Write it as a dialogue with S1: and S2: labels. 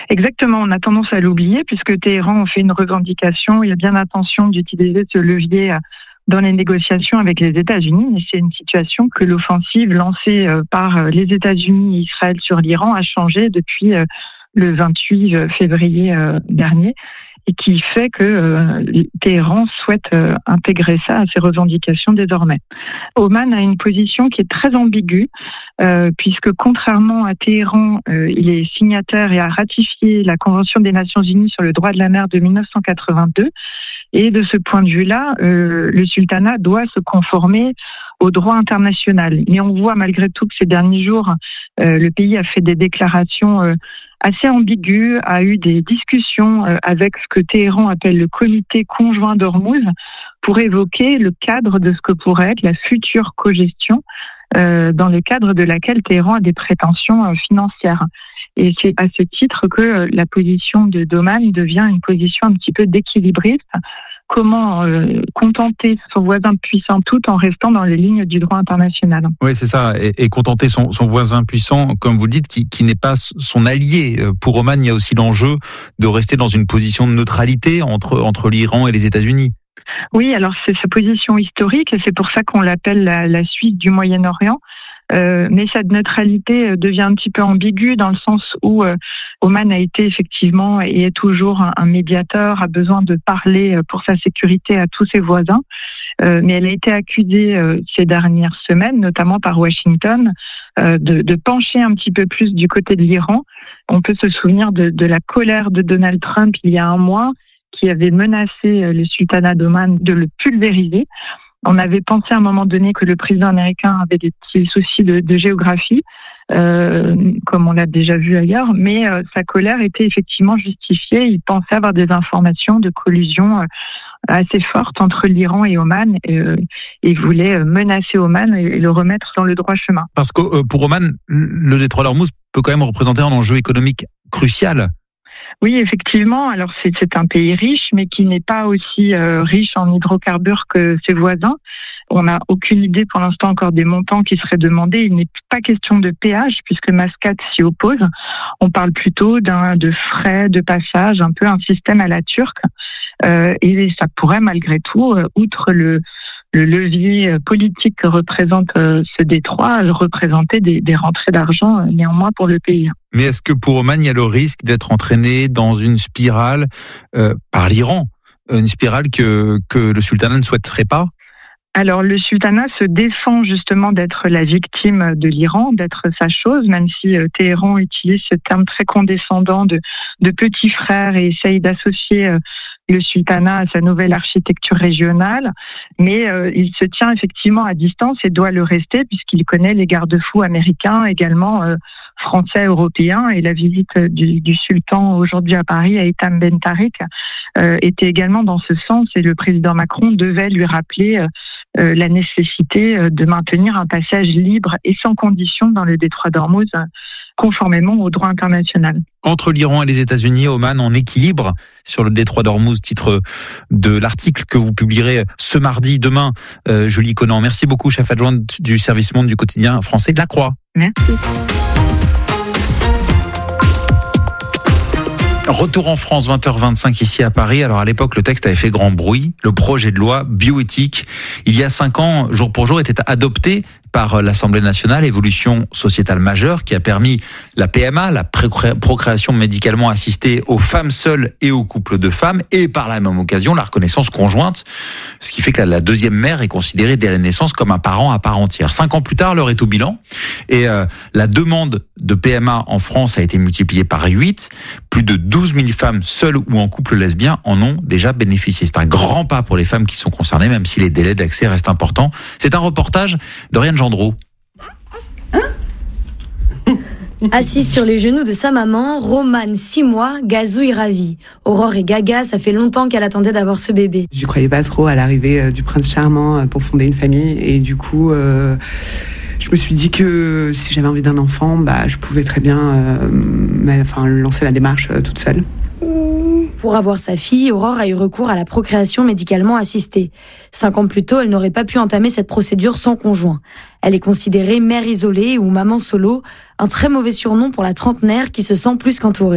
S1: Exactement, on a tendance à l'oublier puisque Téhéran fait une revendication. Il y a bien l'intention d'utiliser ce levier dans les négociations avec les États-Unis. Mais c'est une situation que l'offensive lancée par les États-Unis et Israël sur l'Iran a changé depuis le 28 février dernier. Et qui fait que Téhéran souhaite intégrer ça à ses revendications désormais. Oman a une position qui est très ambiguë, puisque contrairement à Téhéran, il est signataire et a ratifié la Convention des Nations Unies sur le droit de la mer de 1982. Et de ce point de vue-là, le sultanat doit se conformer au droit international. Mais on voit malgré tout que ces derniers jours, le pays a fait des déclarations assez ambigu, a eu des discussions avec ce que Téhéran appelle le comité conjoint d'Ormuz pour évoquer le cadre de ce que pourrait être la future cogestion dans le cadre de laquelle Téhéran a des prétentions financières. Et c'est à ce titre que la position d'Oman devient une position un petit peu d'équilibriste. Comment contenter son voisin puissant tout en restant dans les lignes du droit international.
S2: Oui, c'est ça. Et contenter son voisin puissant, comme vous le dites, qui n'est pas son allié. Pour Oman, il y a aussi l'enjeu de rester dans une position de neutralité entre l'Iran et les États-Unis.
S1: Oui, alors c'est sa position historique et c'est pour ça qu'on l'appelle la Suisse du Moyen-Orient. Mais cette neutralité devient un petit peu ambiguë dans le sens où Oman a été effectivement et est toujours un médiateur, a besoin de parler pour sa sécurité à tous ses voisins. Mais elle a été accusée ces dernières semaines, notamment par Washington, de pencher un petit peu plus du côté de l'Iran. On peut se souvenir de la colère de Donald Trump il y a un mois, qui avait menacé le sultanat d'Oman de le pulvériser. On avait pensé à un moment donné que le président américain avait des petits soucis de géographie, comme on l'a déjà vu ailleurs, mais sa colère était effectivement justifiée. Il pensait avoir des informations de collusion assez fortes entre l'Iran et Oman, et voulait menacer Oman et le remettre dans le droit chemin.
S2: Parce que pour Oman, le détroit d'Ormuz peut quand même représenter un enjeu économique crucial.
S1: Oui, effectivement. Alors c'est un pays riche, mais qui n'est pas aussi riche en hydrocarbures que ses voisins. On n'a aucune idée pour l'instant encore des montants qui seraient demandés. Il n'est pas question de péage puisque Mascate s'y oppose. On parle plutôt de frais de passage, un peu un système à la turque. Et ça pourrait malgré tout, outre le levier politique que représente ce détroit, représenter des rentrées d'argent néanmoins pour le pays.
S2: Mais est-ce que pour Oman, il y a le risque d'être entraîné dans une spirale par l'Iran, une spirale que le sultanat ne souhaiterait pas ?
S1: Alors le sultanat se défend justement d'être la victime de l'Iran, d'être sa chose, même si Téhéran utilise ce terme très condescendant de petit frère et essaye d'associer le sultanat à sa nouvelle architecture régionale, mais il se tient effectivement à distance et doit le rester puisqu'il connaît les garde-fous américains, également français, européens, et la visite du sultan aujourd'hui à Paris, à Haytham Ben Tarik, était également dans ce sens, et le président Macron devait lui rappeler la nécessité de maintenir un passage libre et sans condition dans le détroit d'Ormuz, conformément au droit international.
S2: Entre l'Iran et les États-Unis, Oman en équilibre sur le détroit d'Ormuz, titre de l'article que vous publierez ce mardi, demain, Julie Conan. Merci beaucoup, chef adjointe du service Monde du quotidien français de La Croix.
S1: Merci.
S2: Retour en France, 20h25 ici à Paris. Alors à l'époque, le texte avait fait grand bruit. Le projet de loi bioéthique, il y a 5 ans, jour pour jour, était adopté par l'Assemblée nationale, évolution sociétale majeure qui a permis la PMA, la procréation médicalement assistée aux femmes seules et aux couples de femmes, et par la même occasion la reconnaissance conjointe, ce qui fait que la deuxième mère est considérée dès la naissance comme un parent à part entière. 5 ans plus tard, l'heure est au bilan, et la demande de PMA en France a été multipliée par 8. Plus de 12 000 femmes seules ou en couple lesbien en ont déjà bénéficié. C'est un grand pas pour les femmes qui sont concernées, même si les délais d'accès restent importants. C'est un reportage d'Oriane Gendreau.
S3: Assise sur les genoux de sa maman, Romane, 6 mois, gazouille ravie. Aurore est gaga, ça fait longtemps qu'elle attendait d'avoir ce bébé.
S4: Je croyais pas trop à l'arrivée du prince charmant pour fonder une famille, et du coup je me suis dit que si j'avais envie d'un enfant, je pouvais très bien lancer la démarche toute seule.
S3: Pour avoir sa fille, Aurore a eu recours à la procréation médicalement assistée. 5 ans plus tôt, elle n'aurait pas pu entamer cette procédure sans conjoint. Elle est considérée mère isolée ou maman solo, un très mauvais surnom pour la trentenaire qui se sent plus qu'entourée.